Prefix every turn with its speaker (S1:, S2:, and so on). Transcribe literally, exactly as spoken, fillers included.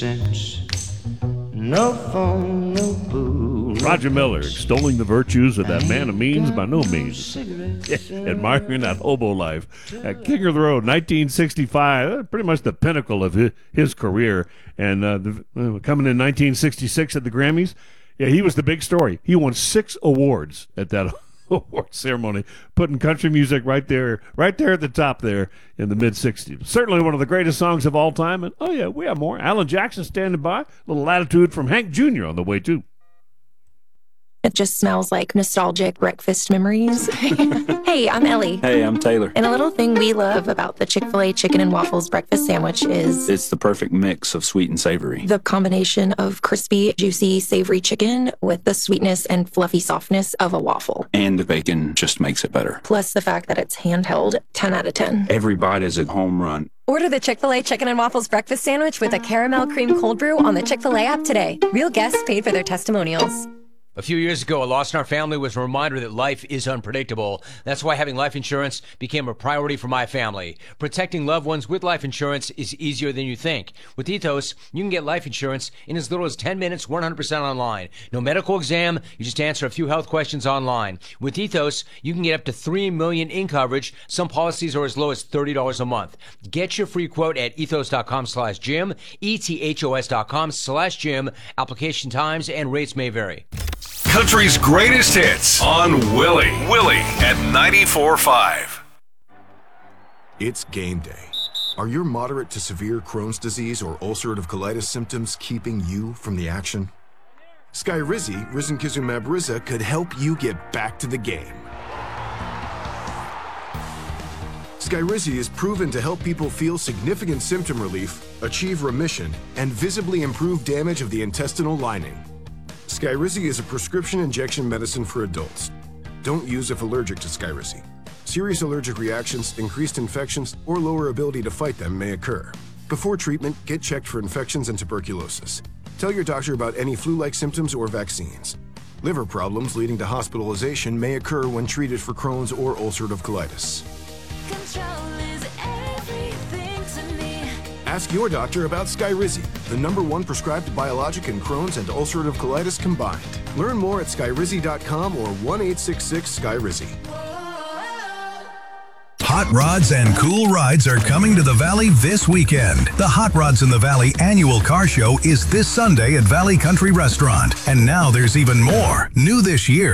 S1: No phone, no boo.
S2: Roger Miller, extolling the virtues of that man of means by no means. Admiring that hobo life. At King of the Road, nineteen sixty-five, pretty much the pinnacle of his, his career. And uh, the, uh, coming in nineteen sixty-six at the Grammys, yeah, he was the big story. He won six awards at that award ceremony, putting country music right there, right there at the top there in the mid-sixties. Certainly one of the greatest songs of all time. And, oh, yeah, we have more. Alan Jackson standing by. A little latitude from Hank Junior on the way, too.
S3: It just smells like nostalgic breakfast memories. Hey, I'm Ellie.
S4: Hey, I'm Taylor.
S3: And a little thing we love about the Chick-fil-A chicken and waffles breakfast sandwich is
S4: It's the perfect mix of sweet and savory.
S3: the combination of crispy, juicy, savory chicken with the sweetness and fluffy softness of a waffle.
S4: And the bacon just makes it better.
S3: Plus the fact that it's handheld, ten out of ten.
S4: Every bite is a home run.
S5: Order the Chick-fil-A Chicken and Waffles Breakfast Sandwich with a caramel cream cold brew on the Chick-fil-A app today. Real guests paid for their testimonials.
S6: A few years ago, a loss in our family was a reminder that life is unpredictable. That's why having life insurance became a priority for my family. Protecting loved ones with life insurance is easier than you think. With Ethos, you can get life insurance in as little as ten minutes, one hundred percent online. No medical exam, you just answer a few health questions online. With Ethos, you can get up to three million dollars in coverage. Some policies are as low as thirty dollars a month. Get your free quote at ethos.com slash Jim, ethos.com slash Jim. Application times and rates may vary.
S7: Country's greatest hits on Willie. Willie at ninety-four point five.
S8: It's game day. Are your moderate to severe Crohn's disease or ulcerative colitis symptoms keeping you from the action? Skyrizi, risankizumab Riza, could help you get back to the game. Skyrizi is proven to help people feel significant symptom relief, achieve remission, and visibly improve damage of the intestinal lining. Skyrizi is a prescription injection medicine for adults. Don't use if allergic to Skyrizi. Serious allergic reactions, increased infections, or lower ability to fight them may occur. Before treatment, get checked for infections and tuberculosis. Tell your doctor about any flu-like symptoms or vaccines. Liver problems leading to hospitalization may occur when treated for Crohn's or ulcerative colitis.
S9: Control is everything to me.
S8: Ask your doctor about Skyrizi, the number one prescribed biologic in Crohn's and ulcerative colitis combined. Learn more at skyrizi dot com or one eight six six Skyrizi.
S10: Hot Rods and Cool Rides are coming to the Valley this weekend. The Hot Rods in the Valley annual car show is this Sunday at Valley Country Restaurant. And now there's even more. New this year,